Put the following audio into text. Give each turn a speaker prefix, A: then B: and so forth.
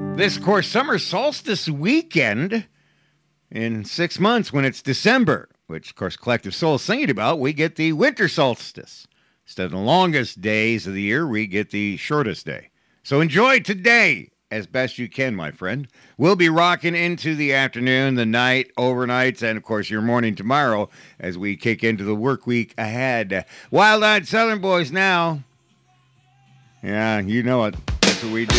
A: This, of course, summer solstice weekend in 6 months when it's December, which, of course, Collective Soul is singing about, we get the winter solstice. Instead of the longest days of the year, we get the shortest day. So enjoy today as best you can, my friend. We'll be rocking into the afternoon, the night, overnights, and, of course, your morning tomorrow as we kick into the work week ahead. Wild-Eyed Southern Boys now. Yeah, you know it. That's what we do.